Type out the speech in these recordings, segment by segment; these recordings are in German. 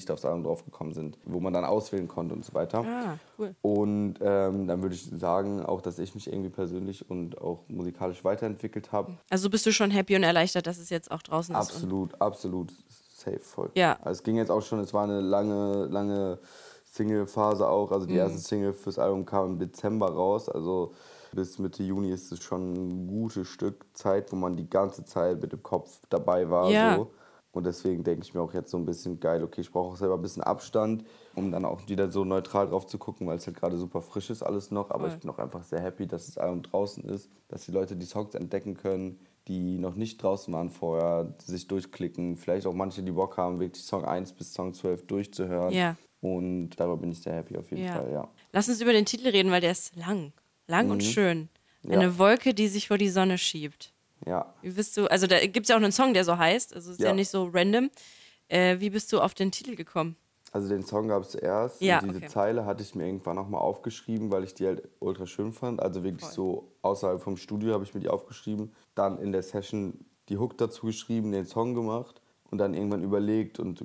nicht aufs Album draufgekommen sind, wo man dann auswählen konnte und so weiter. Ah, cool. Und dann würde ich sagen, auch, dass ich mich irgendwie persönlich und auch musikalisch weiterentwickelt habe. Also bist du schon happy und erleichtert, dass es jetzt auch draußen ist? Absolut, safe, voll. Ja. Also es ging jetzt auch schon, es war eine lange Single-Phase auch. Also die erste Single fürs Album kam im Dezember raus. Also bis Mitte Juni ist es schon ein gutes Stück Zeit, wo man die ganze Zeit mit dem Kopf dabei war. Ja. So. Und deswegen denke ich mir auch jetzt so ein bisschen geil, okay, ich brauche auch selber ein bisschen Abstand, um dann auch wieder so neutral drauf zu gucken, weil es halt gerade super frisch ist alles noch. Aber ich bin auch einfach sehr happy, dass das Album draußen ist, dass die Leute die Songs entdecken können, die noch nicht draußen waren vorher, sich durchklicken. Vielleicht auch manche, die Bock haben, wirklich Song 1 bis Song 12 durchzuhören. Ja. Und darüber bin ich sehr happy auf jeden Fall, ja. Lass uns über den Titel reden, weil der ist lang und schön. Eine Wolke, die sich vor die Sonne schiebt. Ja. Wie bist du, also da gibt es ja auch einen Song, der so heißt, also ist ja nicht so random. Wie bist du auf den Titel gekommen? Also den Song gab es erst und diese Zeile hatte ich mir irgendwann nochmal aufgeschrieben, weil ich die halt ultra schön fand. Also wirklich so außerhalb vom Studio habe ich mir die aufgeschrieben. Dann in der Session die Hook dazu geschrieben, den Song gemacht und dann irgendwann überlegt und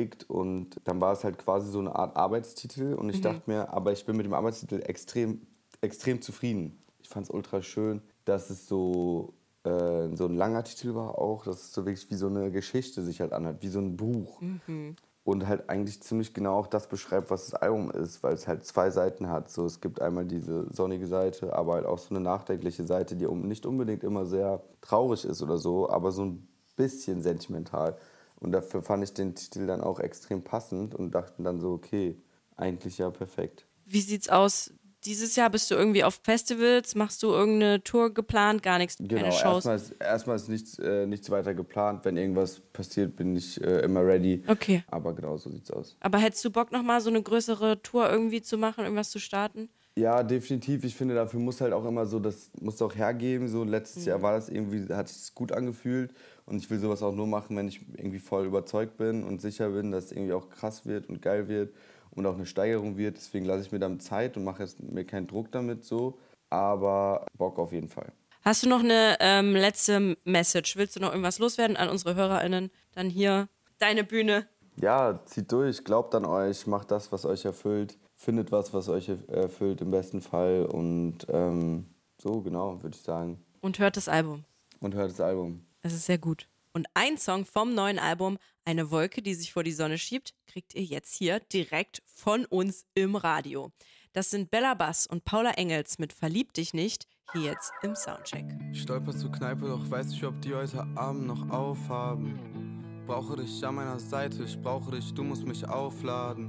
dann war es halt quasi so eine Art Arbeitstitel und ich dachte mir, aber ich bin mit dem Arbeitstitel extrem zufrieden. Ich fand es ultra schön, dass es so ein langer Titel war auch, dass es so wirklich wie so eine Geschichte sich halt anhört, wie so ein Buch. Und halt eigentlich ziemlich genau auch das beschreibt, was das Album ist, weil es halt 2 Seiten hat. So, es gibt einmal diese sonnige Seite, aber halt auch so eine nachdenkliche Seite, die nicht unbedingt immer sehr traurig ist oder so, aber so ein bisschen sentimental. Und dafür fand ich den Titel dann auch extrem passend und dachte dann so, okay, eigentlich ja perfekt. Wie sieht's aus? Dieses Jahr bist du irgendwie auf Festivals, machst du irgendeine Tour geplant, gar nichts, keine Shows? Erstmal ist nichts weiter geplant. Wenn irgendwas passiert, bin ich immer ready. Okay. Aber genau, so sieht's aus. Aber hättest du Bock, nochmal so eine größere Tour irgendwie zu machen, irgendwas zu starten? Ja, definitiv. Ich finde, dafür muss halt auch immer so, das muss auch hergeben. So letztes Jahr war das irgendwie, hat sich gut angefühlt. Und ich will sowas auch nur machen, wenn ich irgendwie voll überzeugt bin und sicher bin, dass es irgendwie auch krass wird und geil wird und auch eine Steigerung wird. Deswegen lasse ich mir damit Zeit und mache jetzt mir keinen Druck damit so. Aber Bock auf jeden Fall. Hast du noch eine letzte Message? Willst du noch irgendwas loswerden an unsere HörerInnen? Dann hier deine Bühne. Ja, zieht durch, glaubt an euch, macht das, was euch erfüllt. Findet was euch erfüllt im besten Fall. Und so, genau, würde ich sagen. Und hört das Album. Es ist sehr gut. Und ein Song vom neuen Album, Eine Wolke, die sich vor die Sonne schiebt, kriegt ihr jetzt hier direkt von uns im Radio. Das sind Bella Bass und Paula Engels mit Verlieb dich nicht, hier jetzt im Soundcheck. Stolper zur Kneipe, doch weiß nicht, ob die heute Abend noch aufhaben. Brauche dich an meiner Seite, ich brauche dich, du musst mich aufladen.